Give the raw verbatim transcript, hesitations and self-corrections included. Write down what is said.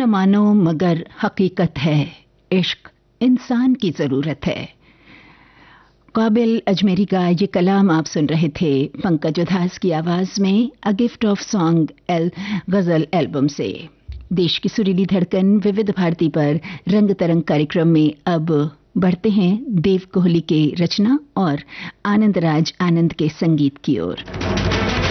मानो मगर हकीकत है, इश्क इंसान की ज़रूरत है। काबिल अजमेरी का ये कलाम आप सुन रहे थे पंकज उधास की आवाज़ में a gift of song L ghazal album से। देश की सुरीली धड़कन विविध भारती पर रंग तरंग कार्यक्रम में अब बढ़ते हैं देव कोहली के रचना और आनंद राज आनंद के संगीत की ओर।